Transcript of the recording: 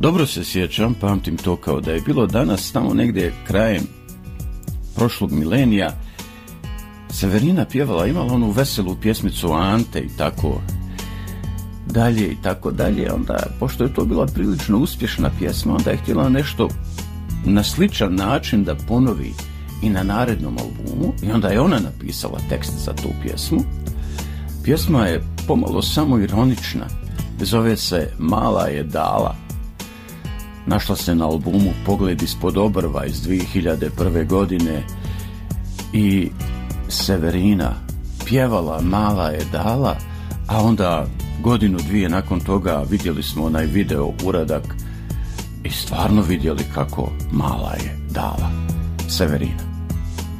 Dobro se sjećam, pamtim to kao da je bilo danas, tamo negdje krajem prošlog milenija. Severina pjevala, imala onu veselu pjesmicu Ante i tako dalje i tako dalje. Onda, pošto je to bila prilično uspješna pjesma, onda je htjela nešto na sličan način da ponovi i na narednom albumu, i onda je ona napisala tekst za tu pjesmu. Pjesma je pomalo samo ironična, zove se Mala je dala. Našla se na albumu Pogled ispod obrva iz 2001. godine i Severina pjevala Mala je dala, a onda godinu, dvije nakon toga vidjeli smo onaj video uradak i stvarno vidjeli kako mala je dala Severina.